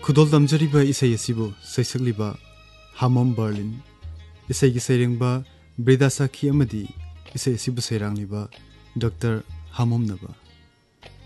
खुदोल तमजरीबा इसई असिबु सैसकलिबा हामोम Berlin इसई की सैरेंगबा ब्रिदा साखी अमदी इसई असिबु सैरांगलिबा doctor हामोम नबा